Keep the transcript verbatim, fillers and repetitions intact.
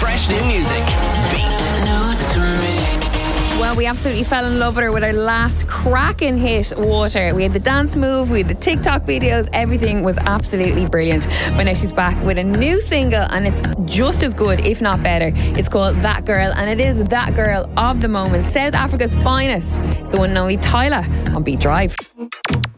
fresh new music. Beat new to me. Well, we absolutely fell in love with her with our last cracking hit, Water. We had the dance move, we had the TikTok videos, everything was absolutely brilliant. But now she's back with a new single and it's just as good, if not better. It's called That Girl, and it is that girl of the moment. South Africa's finest. It's the one and only Tyla on Beat Drive.